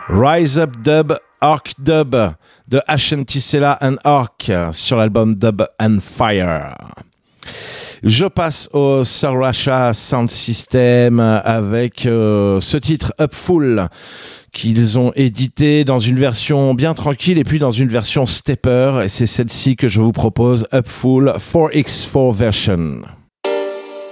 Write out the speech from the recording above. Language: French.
Rise Up Dub, Orc Dub de Ashantisela and Orc sur l'album Dub and Fire. Je passe au Sorasha Sound System avec ce titre Upful qu'ils ont édité dans une version bien tranquille et puis dans une version stepper, et c'est celle-ci que je vous propose, Upful 4x4 version.